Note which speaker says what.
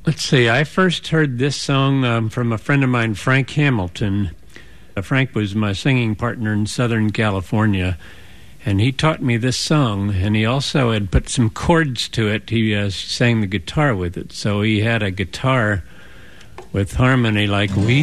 Speaker 1: Let's see. I first heard this song from a friend of mine, Frank Hamilton. Frank was my singing partner in Southern California, and he taught me this song, and he also had put some chords to it. He sang the guitar with it, so he had a guitar with harmony like "We